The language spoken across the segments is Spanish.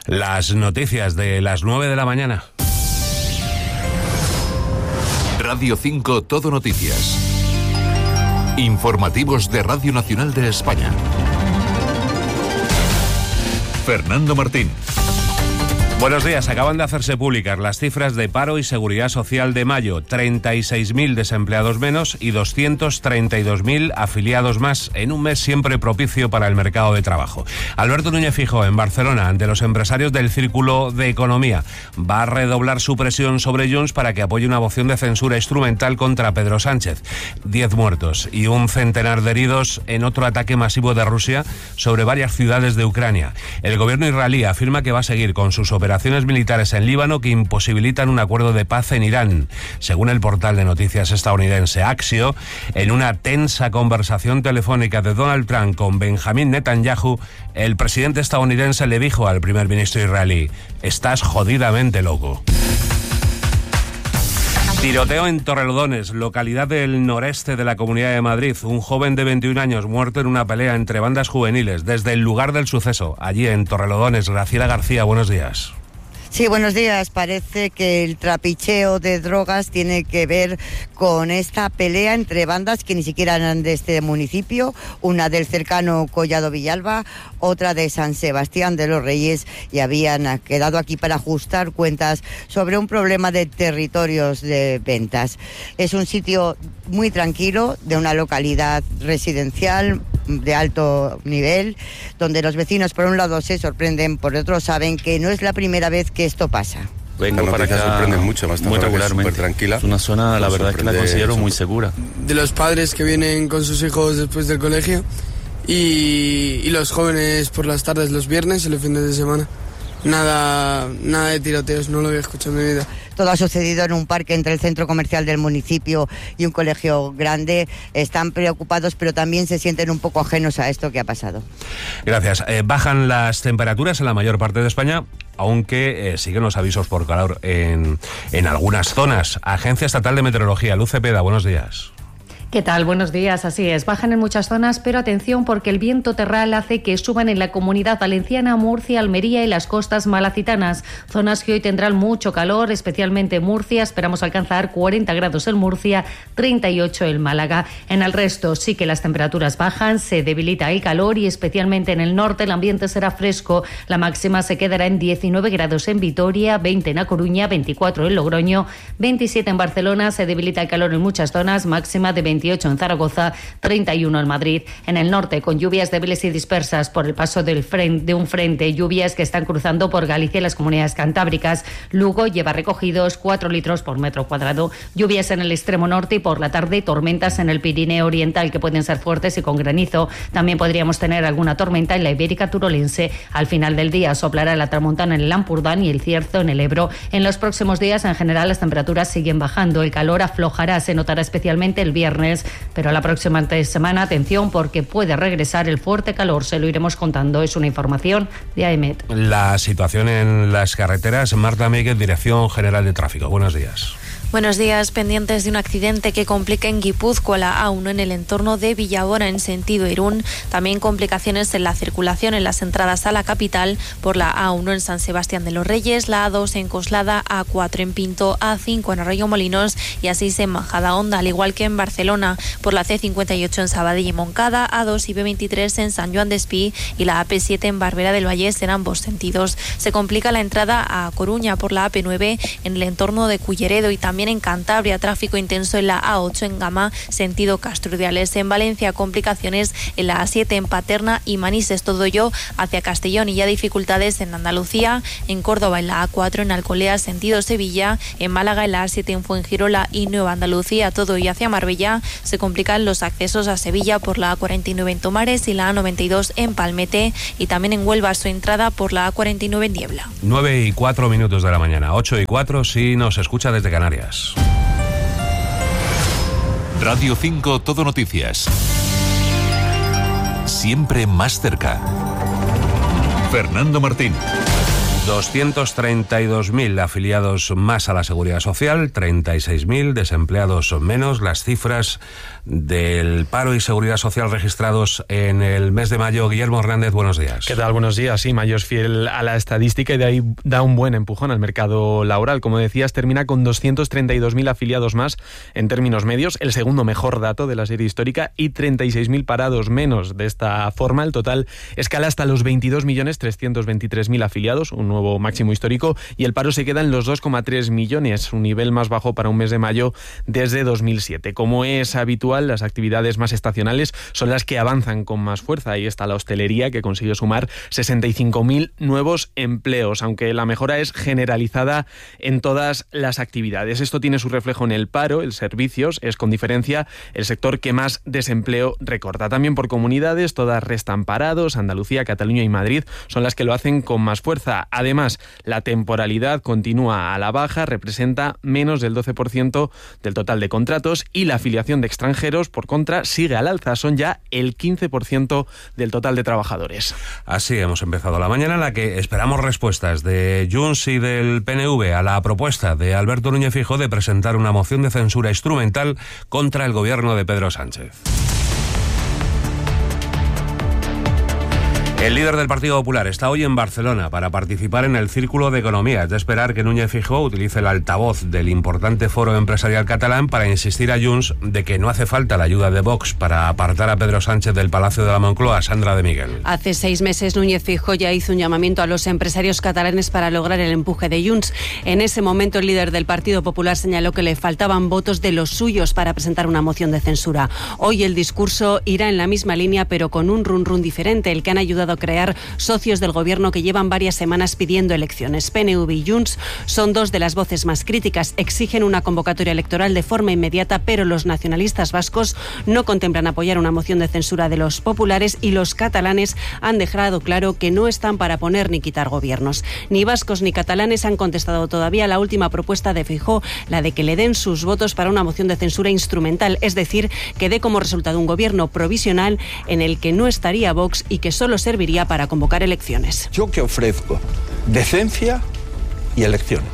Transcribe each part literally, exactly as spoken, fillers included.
Las noticias de las nueve de la mañana. Radio cinco Todo Noticias. Informativos de Radio Nacional de España. Fernando Martín. Buenos días. Acaban de hacerse públicas las cifras de paro y seguridad social de mayo. treinta y seis mil desempleados menos y doscientos treinta y dos mil afiliados más en un mes siempre propicio para el mercado de trabajo. Alberto Núñez Feijóo en Barcelona ante los empresarios del Círculo de Economía. Va a redoblar su presión sobre Junts para que apoye una moción de censura instrumental contra Pedro Sánchez. Diez muertos y un centenar de heridos en otro ataque masivo de Rusia sobre varias ciudades de Ucrania. El gobierno israelí afirma que va a seguir con sus operaciones operaciones militares en Líbano que imposibilitan un acuerdo de paz en Irán. Según el portal de noticias estadounidense Axios, en una tensa conversación telefónica de Donald Trump con Benjamín Netanyahu, el presidente estadounidense le dijo al primer ministro israelí: "Estás jodidamente loco". Tiroteo en Torrelodones, localidad del noreste de la Comunidad de Madrid. Un joven de veintiún años muerto en una pelea entre bandas juveniles. Desde el lugar del suceso, allí en Torrelodones, Graciela García, buenos días. Sí, buenos días. Parece que el trapicheo de drogas tiene que ver con esta pelea entre bandas que ni siquiera eran de este municipio, una del cercano Collado Villalba, otra de San Sebastián de los Reyes, y habían quedado aquí para ajustar cuentas sobre un problema de territorios de ventas. Es un sitio muy tranquilo, de una localidad residencial de alto nivel, donde los vecinos por un lado se sorprenden, por otro saben que no es la primera vez que esto pasa. Vengo para acá, sorprende mucho, más muy regularmente. Tranquila. Es una zona, la verdad es que la considero muy segura. De los padres que vienen con sus hijos después del colegio y, y los jóvenes por las tardes, los viernes y los fines de semana. Nada, nada de tiroteos, no lo había escuchado en mi vida. Todo ha sucedido en un parque entre el centro comercial del municipio y un colegio grande. Están preocupados, pero también se sienten un poco ajenos a esto que ha pasado. Gracias. Eh, bajan las temperaturas en la mayor parte de España, aunque eh, siguen los avisos por calor en, en algunas zonas. Agencia Estatal de Meteorología, Luz Cepeda, buenos días. ¿Qué tal? Buenos días. Así es, bajan en muchas zonas, pero atención porque el viento terral hace que suban en la Comunidad Valenciana, Murcia, Almería y las costas malacitanas. Zonas que hoy tendrán mucho calor, especialmente Murcia. Esperamos alcanzar cuarenta grados en Murcia, treinta y ocho en Málaga. En el resto sí que las temperaturas bajan, se debilita el calor y especialmente en el norte el ambiente será fresco. La máxima se quedará en diecinueve grados en Vitoria, veinte en A Coruña, veinticuatro en Logroño, veintisiete en Barcelona. Se debilita el calor en muchas zonas, máxima de veintiocho en Zaragoza, treinta y uno en Madrid. En el norte, con lluvias débiles y dispersas por el paso del frente, de un frente, lluvias que están cruzando por Galicia y las comunidades cantábricas. Lugo lleva recogidos cuatro litros por metro cuadrado. Lluvias en el extremo norte y por la tarde tormentas en el Pirineo Oriental que pueden ser fuertes y con granizo. También podríamos tener alguna tormenta en la Ibérica Turolense. Al final del día soplará la tramontana en el Ampurdán y el Cierzo en el Ebro. En los próximos días, en general, las temperaturas siguen bajando. El calor aflojará, se notará especialmente el viernes, pero la próxima semana, atención, porque puede regresar el fuerte calor. Se lo iremos contando. Es una información de A E M E T. La situación en las carreteras. Marta Míguez, Dirección General de Tráfico. Buenos días. Buenos días. Pendientes de un accidente que complica en Guipúzcoa la A uno en el entorno de Villabona en sentido Irún. También complicaciones en la circulación en las entradas a la capital por la A uno en San Sebastián de los Reyes, la A dos en Coslada, A cuatro en Pinto, A cinco en Arroyo Molinos y así en Majadahonda, al igual que en Barcelona, por la C cincuenta y ocho en Sabadell y Moncada, A dos y B veintitrés en San Joan d'Espí y la A P siete en Barbera del Vallés en ambos sentidos. Se complica la entrada a Coruña por la A P nueve en el entorno de Culleredo y también en Cantabria, tráfico intenso en la A ocho en Gama, sentido Castrudiales. En Valencia, complicaciones en la A siete en Paterna y Manises, todo ello hacia Castellón, y ya dificultades en Andalucía, en Córdoba en la A cuatro en Alcolea, sentido Sevilla, en Málaga en la A siete en Fuengirola y Nueva Andalucía, todo ello hacia Marbella. Se complican los accesos a Sevilla por la A cuarenta y nueve en Tomares y la A noventa y dos en Palmete, y también en Huelva su entrada por la A cuarenta y nueve en Niebla. nueve y cuatro minutos de la mañana, ocho y cuatro si nos escucha desde Canarias. Radio cinco Todo Noticias. Siempre más cerca. Fernando Martín. doscientos treinta y dos mil afiliados más a la Seguridad Social, treinta y seis mil desempleados menos. Las cifras del paro y Seguridad Social registrados en el mes de mayo. Guillermo Hernández, buenos días. ¿Qué tal? Buenos días. Sí, mayo es fiel a la estadística y de ahí da un buen empujón al mercado laboral. Como decías, termina con doscientos treinta y dos mil afiliados más en términos medios, el segundo mejor dato de la serie histórica, y treinta y seis mil parados menos. De esta forma, el total escala hasta los veintidós millones trescientos veintitrés mil afiliados, un nuevo máximo histórico, y el paro se queda en los dos coma tres millones, un nivel más bajo para un mes de mayo desde dos mil siete. Como es habitual, las actividades más estacionales son las que avanzan con más fuerza. Ahí está la hostelería, que consigue sumar sesenta y cinco mil nuevos empleos, aunque la mejora es generalizada en todas las actividades. Esto tiene su reflejo en el paro. El servicios es, con diferencia, el sector que más desempleo recorta. También por comunidades, todas restan parados. Andalucía, Cataluña y Madrid son las que lo hacen con más fuerza. Además, la temporalidad continúa a la baja, representa menos del doce por ciento del total de contratos, y la afiliación de extranjeros, por contra, sigue al alza. Son ya el quince por ciento del total de trabajadores. Así hemos empezado la mañana, en la que esperamos respuestas de Junts y del P N V a la propuesta de Alberto Núñez Feijóo de presentar una moción de censura instrumental contra el gobierno de Pedro Sánchez. El líder del Partido Popular está hoy en Barcelona para participar en el Círculo de Economía. Es de esperar que Núñez Feijóo utilice el altavoz del importante foro empresarial catalán para insistir a Junts de que no hace falta la ayuda de Vox para apartar a Pedro Sánchez del Palacio de la Moncloa. Sandra de Miguel. Hace seis meses Núñez Feijóo ya hizo un llamamiento a los empresarios catalanes para lograr el empuje de Junts. En ese momento, el líder del Partido Popular señaló que le faltaban votos de los suyos para presentar una moción de censura. Hoy el discurso irá en la misma línea, pero con un run run diferente, el que han ayudado a crear socios del gobierno que llevan varias semanas pidiendo elecciones. P N V y Junts son dos de las voces más críticas. Exigen una convocatoria electoral de forma inmediata, pero los nacionalistas vascos no contemplan apoyar una moción de censura de los populares, y los catalanes han dejado claro que no están para poner ni quitar gobiernos. Ni vascos ni catalanes han contestado todavía a la última propuesta de Feijóo, la de que le den sus votos para una moción de censura instrumental, es decir, que dé como resultado un gobierno provisional en el que no estaría Vox y que solo serviría para para convocar elecciones. Yo que ofrezco decencia y elecciones.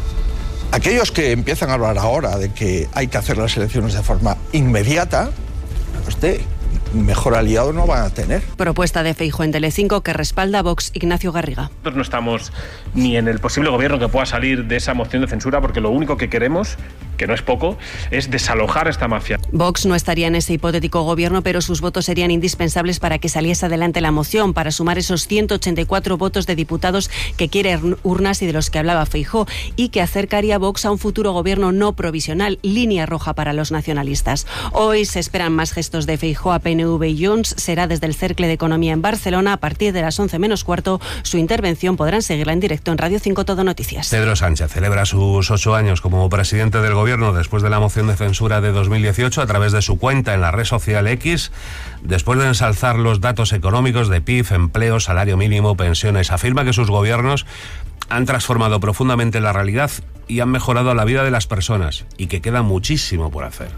Aquellos que empiezan a hablar ahora de que hay que hacer las elecciones de forma inmediata, usted mejor aliado no van a tener. Propuesta de Feijóo en Telecinco que respalda Vox. Ignacio Garriga. Nosotros no estamos ni en el posible gobierno que pueda salir de esa moción de censura, porque lo único que queremos, que no es poco, es desalojar esta mafia. Vox no estaría en ese hipotético gobierno, pero sus votos serían indispensables para que saliese adelante la moción, para sumar esos ciento ochenta y cuatro votos de diputados que quiere urnas y de los que hablaba Feijóo, y que acercaría a Vox a un futuro gobierno no provisional, línea roja para los nacionalistas. Hoy se esperan más gestos de Feijóo a P N V y Junts. Será desde el Cercle de Economía en Barcelona a partir de las once menos cuarto. Su intervención podrán seguirla en directo en Radio cinco Todo Noticias. Pedro Sánchez celebra sus ocho años como presidente del gobierno después de la moción de censura de dos mil dieciocho a través de su cuenta en la red social X. Después de ensalzar los datos económicos de P I B, empleo, salario mínimo, pensiones, afirma que sus gobiernos han transformado profundamente la realidad y han mejorado la vida de las personas, y que queda muchísimo por hacer.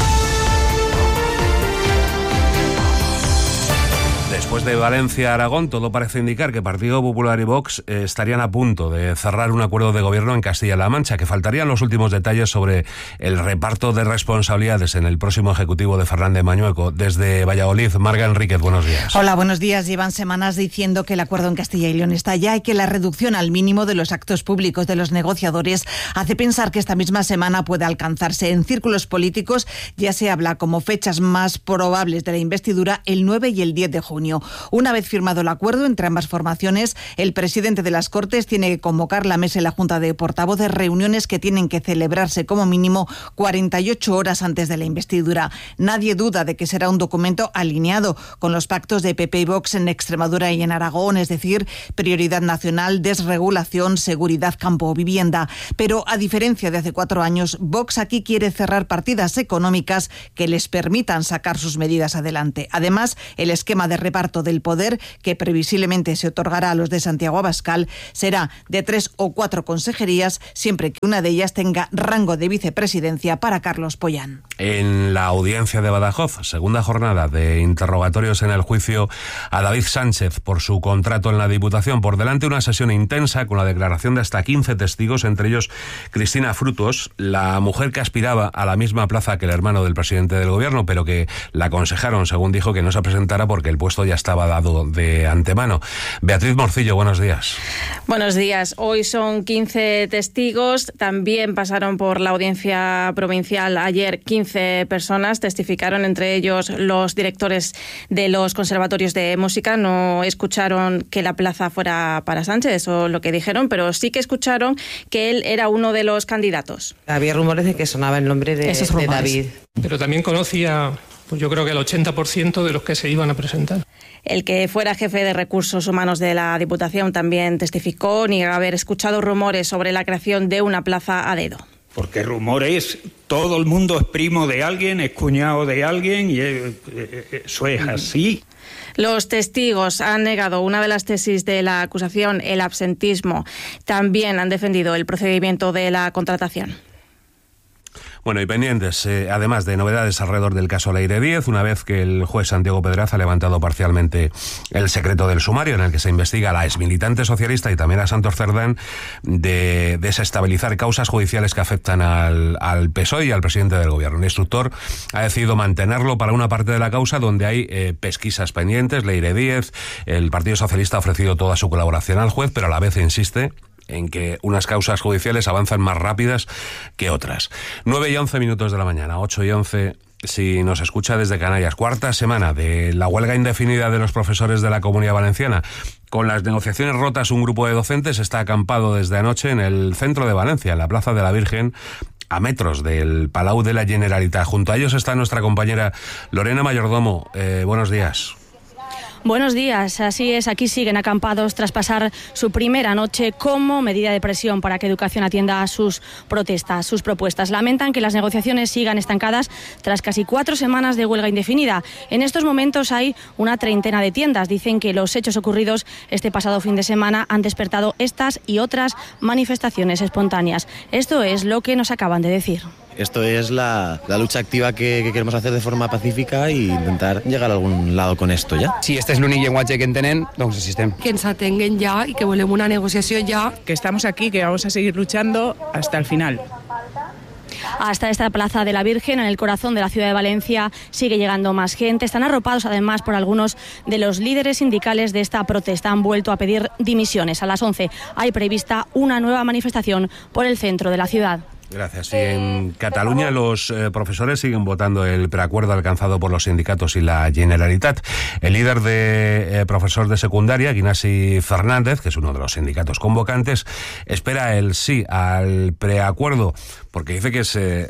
Después de Valencia-Aragón, todo parece indicar que Partido Popular y Vox eh, estarían a punto de cerrar un acuerdo de gobierno en Castilla-La Mancha, que faltarían los últimos detalles sobre el reparto de responsabilidades en el próximo ejecutivo de Fernández Mañueco. Desde Valladolid, Marga Enríquez, buenos días. Hola, buenos días. Llevan semanas diciendo que el acuerdo en Castilla y León está ya y que la reducción al mínimo de los actos públicos de los negociadores hace pensar que esta misma semana puede alcanzarse. En círculos políticos ya se habla como fechas más probables de la investidura el nueve y el diez de junio. Una vez firmado el acuerdo entre ambas formaciones, el presidente de las Cortes tiene que convocar la mesa y la Junta de Portavoces, reuniones que tienen que celebrarse como mínimo cuarenta y ocho horas antes de la investidura. Nadie duda de que será un documento alineado con los pactos de P P y Vox en Extremadura y en Aragón, es decir, prioridad nacional, desregulación, seguridad, campo, vivienda. Pero a diferencia de hace cuatro años, Vox aquí quiere cerrar partidas económicas que les permitan sacar sus medidas adelante. Además, el esquema de reparto del poder, que previsiblemente se otorgará a los de Santiago Abascal, será de tres o cuatro consejerías, siempre que una de ellas tenga rango de vicepresidencia para Carlos Pollán. En la audiencia de Badajoz, segunda jornada de interrogatorios en el juicio a David Sánchez por su contrato en la Diputación. Por delante una sesión intensa con la declaración de hasta quince testigos, entre ellos Cristina Frutos, la mujer que aspiraba a la misma plaza que el hermano del presidente del gobierno, pero que la aconsejaron, según dijo, que no se presentara porque el puesto ya estaba dado de antemano. Beatriz Morcillo, buenos días. Buenos días. Hoy son quince testigos. También pasaron por la audiencia provincial ayer quince personas. Testificaron, entre ellos los directores de los conservatorios de música. No escucharon que la plaza fuera para Sánchez, eso es lo que dijeron, pero sí que escucharon que él era uno de los candidatos. Había rumores de que sonaba el nombre de, de David. Pero también conocía, pues yo creo que el ochenta por ciento de los que se iban a presentar. El que fuera jefe de recursos humanos de la Diputación también testificó, niega haber escuchado rumores sobre la creación de una plaza a dedo. Porque rumores, todo el mundo es primo de alguien, es cuñado de alguien y eso es así. Los testigos han negado una de las tesis de la acusación, el absentismo. También han defendido el procedimiento de la contratación. Bueno, y pendientes, eh, además de novedades alrededor del caso Leire Díez, una vez que el juez Santiago Pedraza ha levantado parcialmente el secreto del sumario en el que se investiga a la exmilitante socialista y también a Santos Cerdán de desestabilizar causas judiciales que afectan al, al P S O E y al presidente del gobierno. El instructor ha decidido mantenerlo para una parte de la causa donde hay eh, pesquisas pendientes. Leire Díez, el Partido Socialista ha ofrecido toda su colaboración al juez, pero a la vez insiste en que unas causas judiciales avanzan más rápidas que otras. nueve y once minutos de la mañana, ocho y once si nos escucha desde Canarias. Cuarta semana de la huelga indefinida de los profesores de la Comunidad Valenciana. Con las negociaciones rotas, un grupo de docentes está acampado desde anoche en el centro de Valencia, en la Plaza de la Virgen, a metros del Palau de la Generalitat. Junto a ellos está nuestra compañera Lorena Mayordomo. Eh, buenos días. Buenos días, así es, aquí siguen acampados tras pasar su primera noche como medida de presión para que Educación atienda a sus protestas, sus propuestas. Lamentan que las negociaciones sigan estancadas tras casi cuatro semanas de huelga indefinida. En estos momentos hay una treintena de tiendas. Dicen que los hechos ocurridos este pasado fin de semana han despertado estas y otras manifestaciones espontáneas. Esto es lo que nos acaban de decir. Esto es la, la lucha activa que, que queremos hacer de forma pacífica e intentar llegar a algun lado con esto ja. Si este és l'únic llenguatge que entenen, doncs així estem. Que ens atenguen ja i que volem una negociació ja. Que estamos aquí, que vamos a seguir luchando hasta el final. Hasta esta Plaza de la Virgen, en el corazón de la ciudad de Valencia, sigue llegando más gente. Están arropados además por algunos de los líderes sindicales de esta protesta. Han vuelto a pedir dimisiones. A las once hay prevista una nueva manifestación por el centro de la ciudad. Gracias. Y en Cataluña los eh, profesores siguen votando el preacuerdo alcanzado por los sindicatos y la Generalitat. El líder de eh, profesor de secundaria, Ignasi Fernández, que es uno de los sindicatos convocantes, espera el sí al preacuerdo porque dice que es eh,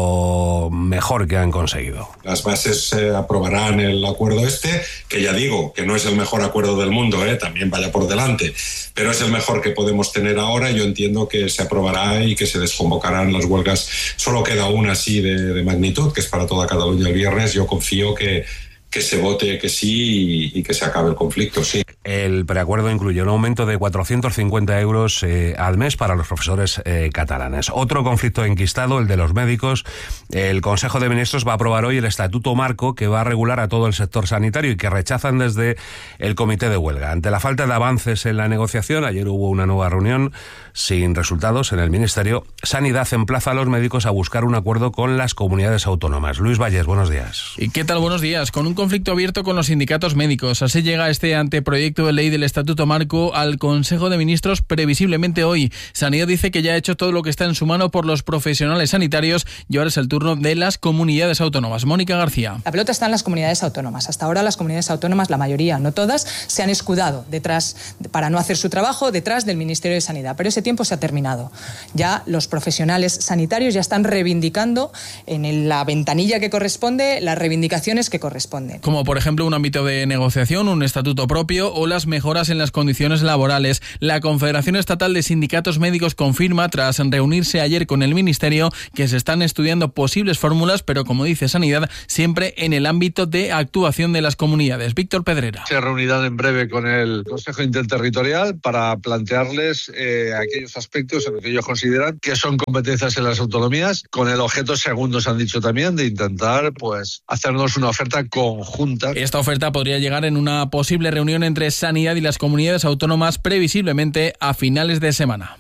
lo mejor que han conseguido. Las bases eh, aprobarán el acuerdo este, que ya digo, que no es el mejor acuerdo del mundo, eh, también vaya por delante, pero es el mejor que podemos tener ahora. Yo entiendo que se aprobará y que se desconvocarán las huelgas. Solo queda una así de, de magnitud, que es para toda Cataluña el viernes. Yo confío que, que se vote que sí y, y que se acabe el conflicto, sí. El preacuerdo incluye un aumento de cuatrocientos cincuenta euros eh, al mes para los profesores eh, catalanes. Otro conflicto enquistado, el de los médicos. El Consejo de Ministros va a aprobar hoy el Estatuto Marco que va a regular a todo el sector sanitario y que rechazan desde el Comité de Huelga. Ante la falta de avances en la negociación, ayer hubo una nueva reunión sin resultados en el Ministerio. Sanidad emplaza a los médicos a buscar un acuerdo con las comunidades autónomas. Luis Valles, buenos días. ¿Y qué tal? Buenos días. Con un conflicto abierto con los sindicatos médicos. Así llega este anteproyecto de ley del Estatuto Marco al Consejo de Ministros previsiblemente hoy. Sanidad dice que ya ha hecho todo lo que está en su mano por los profesionales sanitarios y ahora es el turno de las comunidades autónomas. Mónica García. La pelota está en las comunidades autónomas. Hasta ahora las comunidades autónomas, la mayoría, no todas, se han escudado detrás, para no hacer su trabajo, detrás del Ministerio de Sanidad. Pero ese tiempo se ha terminado. Ya los profesionales sanitarios ya están reivindicando en la ventanilla que corresponde las reivindicaciones que corresponden. Como por ejemplo un ámbito de negociación, un estatuto propio o con las mejoras en las condiciones laborales. La Confederación Estatal de Sindicatos Médicos confirma, tras reunirse ayer con el Ministerio, que se están estudiando posibles fórmulas, pero como dice Sanidad, siempre en el ámbito de actuación de las comunidades. Víctor Pedrera. Se reunirán en breve con el Consejo Interterritorial para plantearles eh, aquellos aspectos en los que ellos consideran que son competencias en las autonomías, con el objeto, según nos han dicho también, de intentar pues hacernos una oferta conjunta. Esta oferta podría llegar en una posible reunión entre Sanidad y las comunidades autónomas, previsiblemente a finales de semana.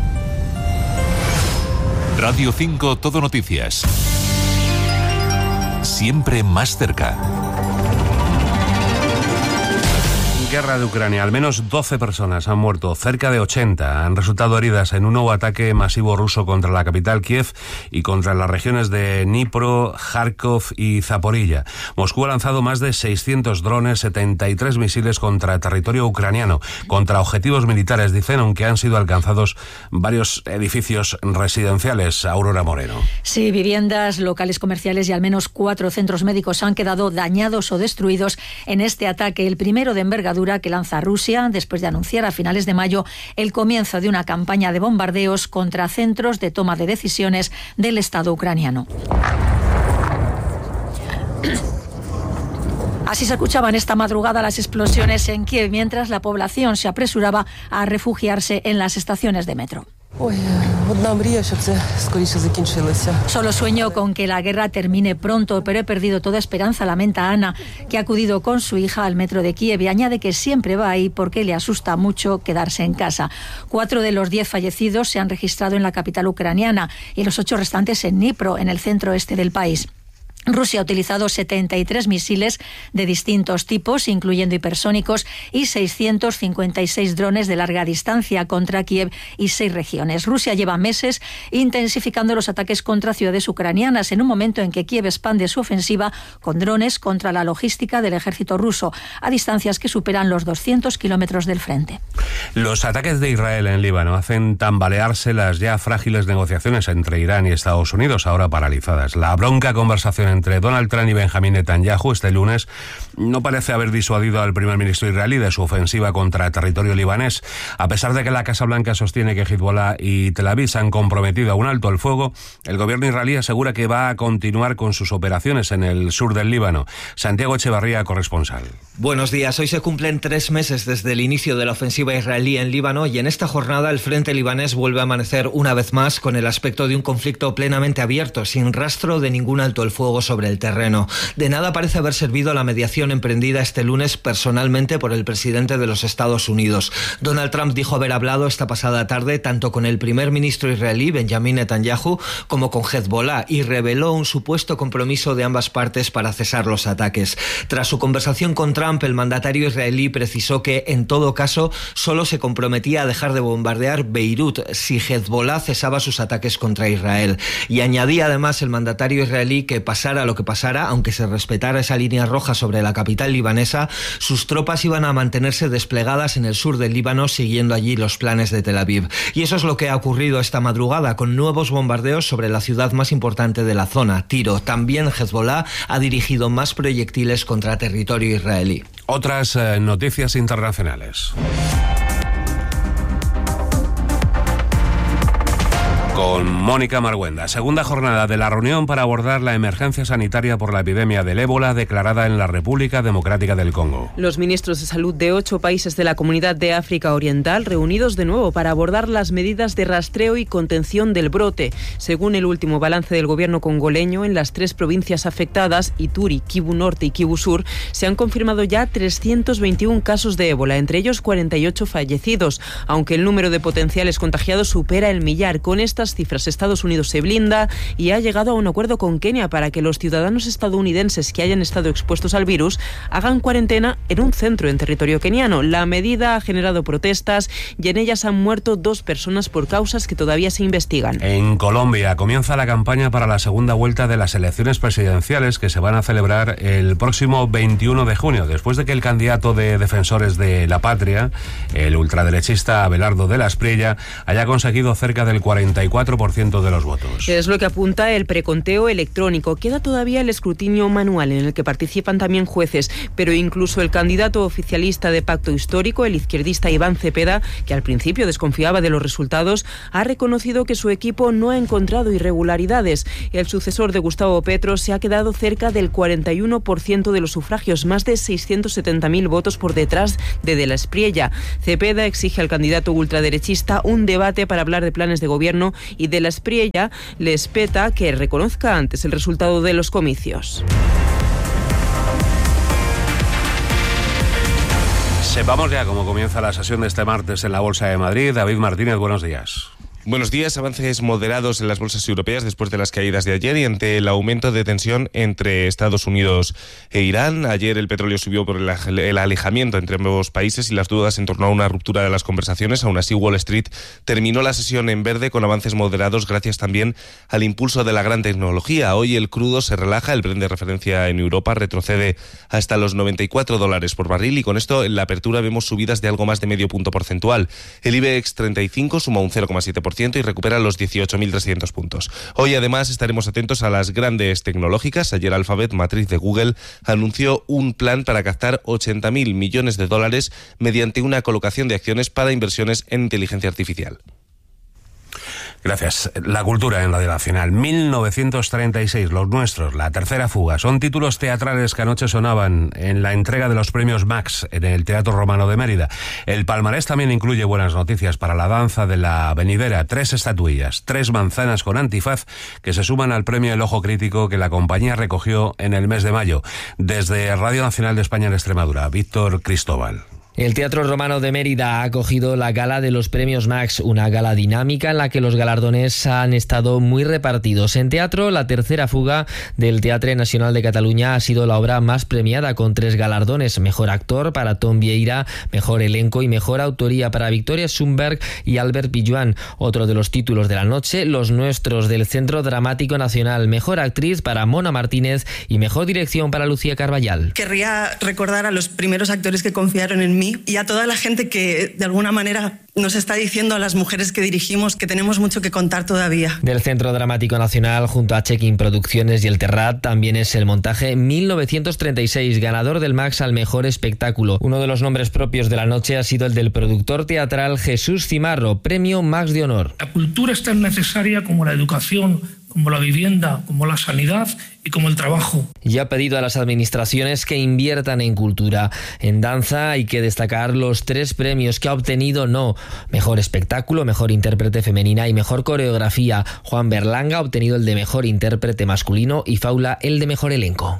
Radio cinco Todo Noticias. Siempre más cerca. Guerra de Ucrania. Al menos doce personas han muerto, cerca de ochenta han resultado heridas en un nuevo ataque masivo ruso contra la capital Kiev y contra las regiones de Dnipro, Kharkov y Zaporilla. Moscú ha lanzado más de seiscientos drones, setenta y tres misiles contra territorio ucraniano, contra objetivos militares, dicen, aunque han sido alcanzados varios edificios residenciales. Aurora Moreno. Sí, viviendas, locales comerciales y al menos cuatro centros médicos han quedado dañados o destruidos en este ataque, el primero de envergadura que lanza Rusia después de anunciar a finales de mayo el comienzo de una campaña de bombardeos contra centros de toma de decisiones del Estado ucraniano. Así se escuchaban esta madrugada las explosiones en Kiev, mientras la población se apresuraba a refugiarse en las estaciones de metro. Solo sueño con que la guerra termine pronto, pero he perdido toda esperanza, lamenta Ana, que ha acudido con su hija al metro de Kiev, y añade que siempre va ahí porque le asusta mucho quedarse en casa. Cuatro de los diez fallecidos se han registrado en la capital ucraniana y los ocho restantes en Dnipro, en el centro este del país. Rusia ha utilizado setenta y tres misiles de distintos tipos, incluyendo hipersónicos, y seiscientos cincuenta y seis drones de larga distancia contra Kiev y seis regiones. Rusia lleva meses intensificando los ataques contra ciudades ucranianas, en un momento en que Kiev expande su ofensiva con drones contra la logística del ejército ruso, a distancias que superan los doscientos kilómetros del frente. Los ataques de Israel en Líbano hacen tambalearse las ya frágiles negociaciones entre Irán y Estados Unidos, ahora paralizadas. La bronca conversación entre Donald Trump y Benjamín Netanyahu este lunes no parece haber disuadido al primer ministro israelí de su ofensiva contra territorio libanés. A pesar de que la Casa Blanca sostiene que Hezbollah y Tel Aviv se han comprometido a un alto el fuego, el gobierno israelí asegura que va a continuar con sus operaciones en el sur del Líbano. Santiago Echevarría, corresponsal. Buenos días. Hoy se cumplen tres meses desde el inicio de la ofensiva israelí en Líbano, y en esta jornada el frente libanés vuelve a amanecer una vez más con el aspecto de un conflicto plenamente abierto, sin rastro de ningún alto el fuego sobre el terreno. De nada parece haber servido la mediación emprendida este lunes personalmente por el presidente de los Estados Unidos. Donald Trump dijo haber hablado esta pasada tarde tanto con el primer ministro israelí, Benjamín Netanyahu, como con Hezbollah, y reveló un supuesto compromiso de ambas partes para cesar los ataques. Tras su conversación con Trump, el mandatario israelí precisó que, en todo caso, solo se comprometía a dejar de bombardear Beirut si Hezbollah cesaba sus ataques contra Israel. Y añadía además el mandatario israelí que, pasara lo que pasara, aunque se respetara esa línea roja sobre la capital libanesa, sus tropas iban a mantenerse desplegadas en el sur del Líbano, siguiendo allí los planes de Tel Aviv. Y eso es lo que ha ocurrido esta madrugada, con nuevos bombardeos sobre la ciudad más importante de la zona, Tiro. También Hezbollah ha dirigido más proyectiles contra territorio israelí. Otras eh, noticias internacionales. Con Mónica Marguenda. Segunda jornada de la reunión para abordar la emergencia sanitaria por la epidemia del ébola declarada en la República Democrática del Congo. Los ministros de salud de ocho países de la Comunidad de África Oriental reunidos de nuevo para abordar las medidas de rastreo y contención del brote. Según el último balance del gobierno congoleño, en las tres provincias afectadas, Ituri, Kivu Norte y Kivu Sur, se han confirmado ya trescientos veintiún casos de ébola, entre ellos cuarenta y ocho fallecidos, aunque el número de potenciales contagiados supera el millar. Con estas cifras, Estados Unidos se blinda y ha llegado a un acuerdo con Kenia para que los ciudadanos estadounidenses que hayan estado expuestos al virus hagan cuarentena en un centro en territorio keniano. La medida ha generado protestas y en ellas han muerto dos personas por causas que todavía se investigan. En Colombia comienza la campaña para la segunda vuelta de las elecciones presidenciales que se van a celebrar el próximo veintiuno de junio, después de que el candidato de Defensores de la Patria, el ultraderechista Abelardo de la Espriella, haya conseguido cerca del cuarenta y cuatro cuatro por ciento de los votos. Es lo que apunta el preconteo electrónico. Queda todavía el escrutinio manual, en el que participan también jueces, pero incluso el candidato oficialista de Pacto Histórico, el izquierdista Iván Cepeda, que al principio desconfiaba de los resultados, ha reconocido que su equipo no ha encontrado irregularidades. El sucesor de Gustavo Petro se ha quedado cerca del cuarenta y uno por ciento de los sufragios, más de seiscientos setenta mil votos por detrás de De la Espriella. Cepeda exige al candidato ultraderechista un debate para hablar de planes de gobierno y De la Espriella le espeta que reconozca antes el resultado de los comicios. Sepamos ya cómo comienza la sesión de este martes en la Bolsa de Madrid. David Martínez, buenos días. Buenos días. Avances moderados en las bolsas europeas después de las caídas de ayer y ante el aumento de tensión entre Estados Unidos e Irán. Ayer el petróleo subió por el, el alejamiento entre ambos países y las dudas en torno a una ruptura de las conversaciones. Aún así, Wall Street terminó la sesión en verde con avances moderados gracias también al impulso de la gran tecnología. Hoy el crudo se relaja, el Brent de referencia en Europa retrocede hasta los noventa y cuatro dólares por barril y con esto en la apertura vemos subidas de algo más de medio punto porcentual. El IBEX treinta y cinco suma un cero coma siete por ciento y recupera los dieciocho mil trescientos puntos. Hoy además estaremos atentos a las grandes tecnológicas. Ayer Alphabet, matriz de Google, anunció un plan para captar ochenta mil millones de dólares mediante una colocación de acciones para inversiones en inteligencia artificial. Gracias. La cultura en Radio Nacional. mil novecientos treinta y seis, Los Nuestros, La Tercera Fuga. Son títulos teatrales que anoche sonaban en la entrega de los premios Max en el Teatro Romano de Mérida. El palmarés también incluye buenas noticias para la danza de la venidera. Tres estatuillas, tres manzanas con antifaz que se suman al premio El Ojo Crítico que la compañía recogió en el mes de mayo. Desde Radio Nacional de España en Extremadura, Víctor Cristóbal. El Teatro Romano de Mérida ha acogido la gala de los premios Max, una gala dinámica en la que los galardones han estado muy repartidos. En teatro, La Tercera Fuga del Teatre Nacional de Cataluña ha sido la obra más premiada con tres galardones: Mejor Actor para Tom Vieira, Mejor Elenco y Mejor Autoría para Victoria Schumberg y Albert Pijuan. Otro de los títulos de la noche, Los Nuestros del Centro Dramático Nacional, Mejor Actriz para Mona Martínez y Mejor Dirección para Lucía Carballal. Querría recordar a los primeros actores que confiaron en mí y a toda la gente que de alguna manera nos está diciendo a las mujeres que dirigimos que tenemos mucho que contar todavía. Del Centro Dramático Nacional, junto a Check-in Producciones y el Terrat, también es el montaje mil novecientos treinta y seis, ganador del Max al mejor espectáculo. Uno de los nombres propios de la noche ha sido el del productor teatral Jesús Cimarro, premio Max de honor. La cultura es tan necesaria como la educación, como la vivienda, como la sanidad y como el trabajo. Y ha pedido a las administraciones que inviertan en cultura. En danza hay que destacar los tres premios que ha obtenido No. Mejor espectáculo, mejor intérprete femenina y mejor coreografía. Juan Berlanga ha obtenido el de mejor intérprete masculino y Faula el de mejor elenco.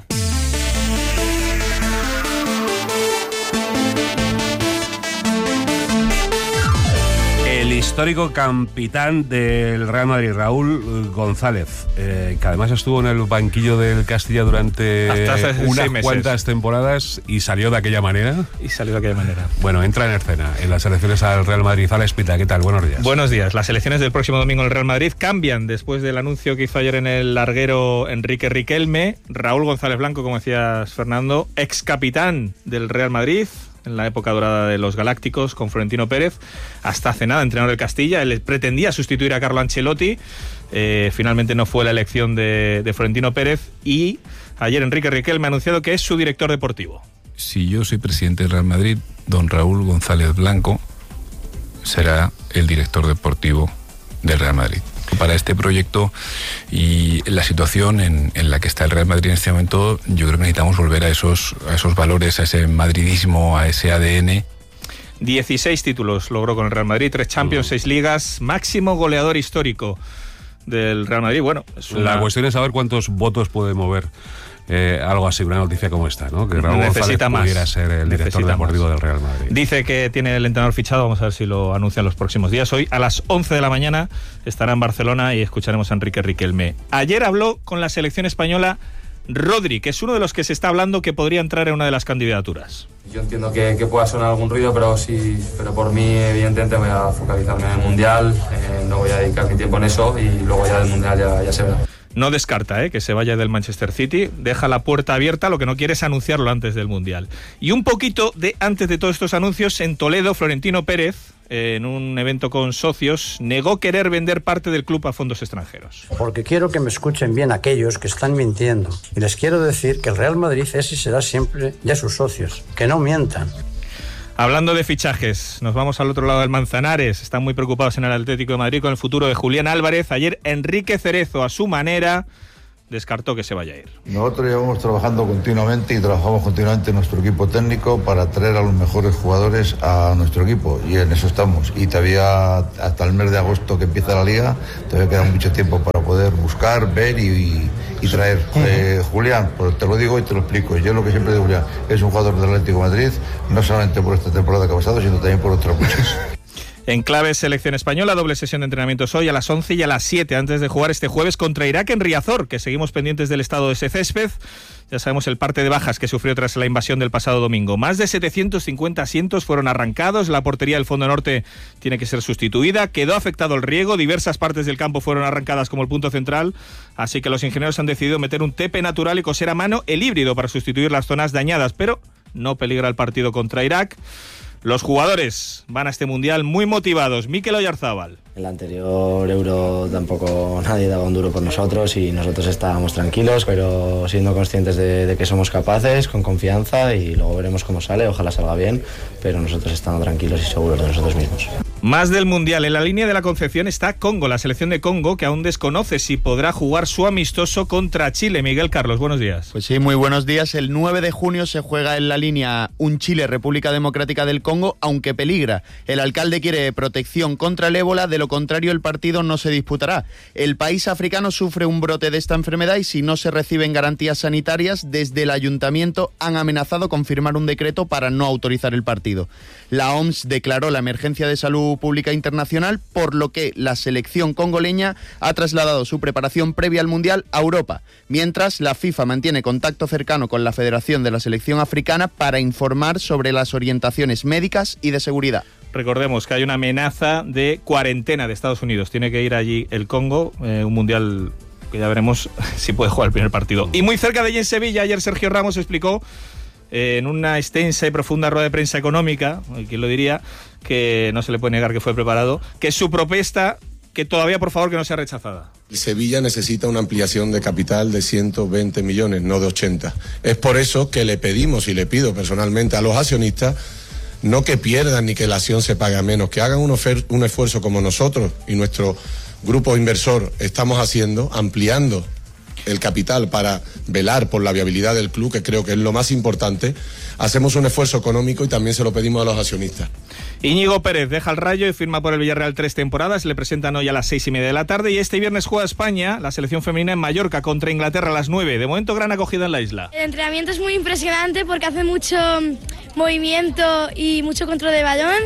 El histórico capitán del Real Madrid, Raúl González, eh, que además estuvo en el banquillo del Castilla durante unas cuantas temporadas y salió de aquella manera. Y salió de aquella manera. Bueno, entra en escena en las elecciones al Real Madrid. Alex Pita, ¿qué tal? Buenos días. Buenos días. Las elecciones del próximo domingo en el Real Madrid cambian después del anuncio que hizo ayer en el larguero Enrique Riquelme. Raúl González Blanco, como decías, Fernando, ex capitán del Real Madrid en la época dorada de los Galácticos con Florentino Pérez, hasta hace nada entrenador del Castilla. Él pretendía sustituir a Carlo Ancelotti, eh, finalmente no fue la elección de, de Florentino Pérez y ayer Enrique Riquelme ha anunciado que es su director deportivo. Si yo soy presidente del Real Madrid, don Raúl González Blanco será el director deportivo del Real Madrid. Para este proyecto y la situación en, en la que está el Real Madrid en este momento, yo creo que necesitamos volver a esos, a esos valores, a ese madridismo, a ese A D N. dieciséis títulos logró con el Real Madrid, tres Champions, seis ligas, máximo goleador histórico del Real Madrid. Bueno, es una... La cuestión es saber cuántos votos puede mover Eh, algo así, una noticia como esta, ¿no? Que Raúl Necesita González más. pudiera ser el director Necesita deportivo más. del Real Madrid. Dice que tiene el entrenador fichado, vamos a ver si lo anuncian los próximos días. Hoy a las once de la mañana estará en Barcelona y escucharemos a Enrique Riquelme. Ayer habló con la selección española Rodri, que es uno de los que se está hablando que podría entrar en una de las candidaturas. Yo entiendo que, que pueda sonar algún ruido, pero sí, pero por mí evidentemente voy a focalizarme en el Mundial, eh, no voy a dedicar mi tiempo en eso y luego ya del Mundial ya, ya se verá. No descarta ¿eh? que se vaya del Manchester City, deja la puerta abierta, lo que no quiere es anunciarlo antes del Mundial. Y un poquito de antes de todos estos anuncios, en Toledo, Florentino Pérez, en un evento con socios, negó querer vender parte del club a fondos extranjeros. Porque quiero que me escuchen bien aquellos que están mintiendo. Y les quiero decir que el Real Madrid es y será siempre de sus socios. Que no mientan. Hablando de fichajes, nos vamos al otro lado del Manzanares. Están muy preocupados en el Atlético de Madrid con el futuro de Julián Álvarez. Ayer Enrique Cerezo, a su manera, descartó que se vaya a ir. Nosotros llevamos trabajando continuamente y trabajamos continuamente en nuestro equipo técnico para traer a los mejores jugadores a nuestro equipo, y en eso estamos. Y todavía hasta el mes de agosto que empieza la liga, todavía queda mucho tiempo para poder buscar, ver y, y traer. Eh, Julián, pues te lo digo y te lo explico. Yo lo que siempre digo, Julián, es un jugador del Atlético de Madrid, no solamente por esta temporada que ha pasado, sino también por otras muchas. En clave selección española, doble sesión de entrenamientos hoy a las once y a las siete, antes de jugar este jueves contra Irak en Riazor, que seguimos pendientes del estado de ese césped. Ya sabemos el parte de bajas que sufrió tras la invasión del pasado domingo. Más de setecientos cincuenta asientos fueron arrancados, la portería del fondo norte tiene que ser sustituida, quedó afectado el riego, diversas partes del campo fueron arrancadas como el punto central, así que los ingenieros han decidido meter un tepe natural y coser a mano el híbrido para sustituir las zonas dañadas, pero no peligra el partido contra Irak. Los jugadores van a este Mundial muy motivados. Mikel Oyarzábal. El anterior Euro tampoco nadie daba un duro por nosotros y nosotros estábamos tranquilos, pero siendo conscientes de, de que somos capaces, con confianza, y luego veremos cómo sale, ojalá salga bien, pero nosotros estamos tranquilos y seguros de nosotros mismos. Más del Mundial. En la línea de la Concepción está Congo, la selección de Congo, que aún desconoce si podrá jugar su amistoso contra Chile. Miguel Carlos, buenos días. Pues sí, muy buenos días. El nueve de junio se juega en la línea un Chile-República Democrática del Congo, aunque peligra. El alcalde quiere protección contra el ébola, de lo contrario el partido no se disputará. El país africano sufre un brote de esta enfermedad y si no se reciben garantías sanitarias, desde el ayuntamiento han amenazado con firmar un decreto para no autorizar el partido. La O M S declaró la emergencia de salud pública internacional, por lo que la selección congoleña ha trasladado su preparación previa al Mundial a Europa, mientras la FIFA mantiene contacto cercano con la Federación de la Selección Africana para informar sobre las orientaciones médicas y de seguridad. Recordemos que hay una amenaza de cuarentena de Estados Unidos. Tiene que ir allí el Congo, eh, un Mundial que ya veremos si puede jugar el primer partido. Y muy cerca de allí en Sevilla, ayer Sergio Ramos explicó eh, en una extensa y profunda rueda de prensa económica, ¿quién lo diría?, que no se le puede negar que fue preparado, que su propuesta, que todavía por favor que no sea rechazada. Sevilla necesita una ampliación de capital de ciento veinte millones, no de ochenta. Es por eso que le pedimos y le pido personalmente a los accionistas no que pierdan ni que la acción se pague menos, que hagan un, ofer- un esfuerzo como nosotros y nuestro grupo inversor estamos haciendo, ampliando el capital para velar por la viabilidad del club, que creo que es lo más importante. Hacemos un esfuerzo económico y también se lo pedimos a los accionistas. Íñigo Pérez deja el Rayo y firma por el Villarreal tres temporadas. Le presentan hoy a las seis y media de la tarde y este viernes juega España, la selección femenina, en Mallorca contra Inglaterra a las nueve. De momento gran acogida en la isla. El entrenamiento es muy impresionante porque hace mucho movimiento y mucho control de balón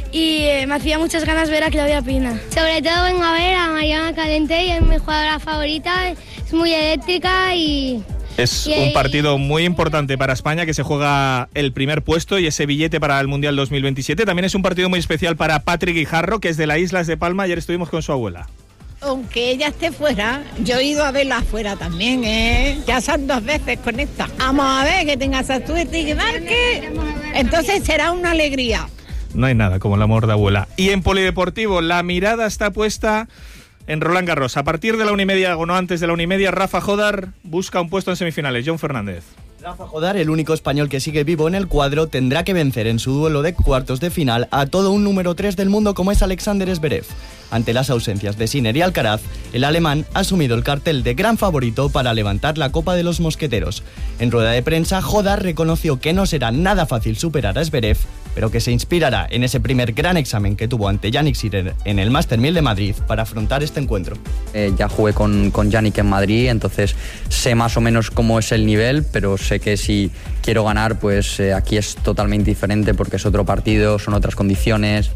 y eh, me hacía muchas ganas ver a Claudia Pina. Sobre todo vengo a ver a Mariana Calente, y es mi jugadora favorita, es muy eléctrica y... Es un partido muy importante para España, que se juega el primer puesto y ese billete para el Mundial dos mil veintisiete. También es un partido muy especial para Patrick Guijarro, que es de las Islas de Palma. Ayer estuvimos con su abuela. Aunque ella esté fuera, yo he ido a verla afuera también, ¿eh? Ya son dos veces con esta. Vamos a ver que tenga esa suerte y que marque. Entonces será una alegría. No hay nada como el amor de abuela. Y en polideportivo, la mirada está puesta en Roland Garros. A partir de la una y media, o no antes de la una y media, Rafa Jodar busca un puesto en semifinales. John Fernández. Rafa Jodar, el único español que sigue vivo en el cuadro, tendrá que vencer en su duelo de cuartos de final a todo un número tres del mundo como es Alexander Zverev. Ante las ausencias de Sinner y Alcaraz, el alemán ha asumido el cartel de gran favorito para levantar la Copa de los Mosqueteros. En rueda de prensa, Jodar reconoció que no será nada fácil superar a Zverev, pero que se inspirará en ese primer gran examen que tuvo ante Jannik Sinner en el Master mil de Madrid para afrontar este encuentro. Eh, ya jugué con, con Jannik en Madrid, entonces sé más o menos cómo es el nivel, pero sé que si quiero ganar, pues eh, aquí es totalmente diferente porque es otro partido, son otras condiciones.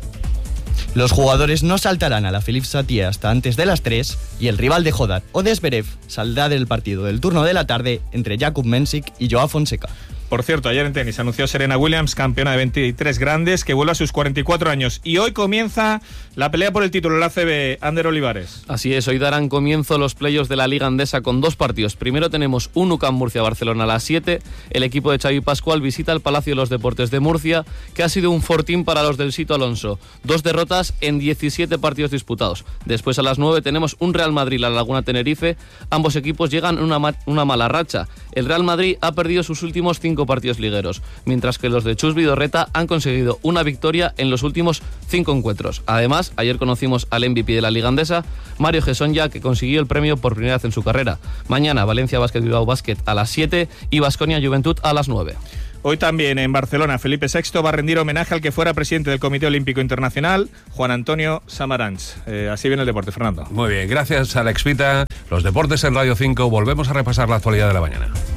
Los jugadores no saltarán a la Philippe Chatrier hasta antes de las tres y el rival de Jodar o de Zverev saldrá del partido del turno de la tarde entre Jakub Mensik y Joao Fonseca. Por cierto, ayer en tenis anunció Serena Williams, campeona de veintitrés grandes, que vuelve a sus cuarenta y cuatro años. Y hoy comienza la pelea por el título, la A C B. Ander Olivares. Así es, hoy darán comienzo los playoffs de la Liga Andesa con dos partidos. Primero tenemos un U C A M Murcia-Barcelona a las siete. El equipo de Xavi Pascual visita el Palacio de los Deportes de Murcia, que ha sido un fortín para los del Sito Alonso. Dos derrotas en diecisiete partidos disputados. Después a las nueve tenemos un Real Madrid-La Laguna Tenerife. Ambos equipos llegan en una, ma- una mala racha. El Real Madrid ha perdido sus últimos cinco partidos ligueros, mientras que los de Chus Vidorreta han conseguido una victoria en los últimos cinco encuentros. Además, ayer conocimos al M V P de la Liga Andesa, Mario Gesonja, que consiguió el premio por primera vez en su carrera. Mañana Valencia Basket Bilbao Basket a las siete y Baskonia Juventud a las nueve. Hoy también en Barcelona, Felipe sexto va a rendir homenaje al que fuera presidente del Comité Olímpico Internacional, Juan Antonio Samaranch. Eh, así viene el deporte, Fernando. Muy bien, gracias Alex Pita. Los deportes en Radio cinco, volvemos a repasar la actualidad de la mañana.